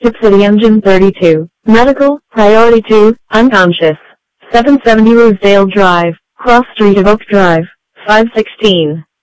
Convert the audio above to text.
Hip City Engine 32. Medical, Priority 2, unconscious. 770 Rosedale Drive, Cross Street of Oak Drive, 516.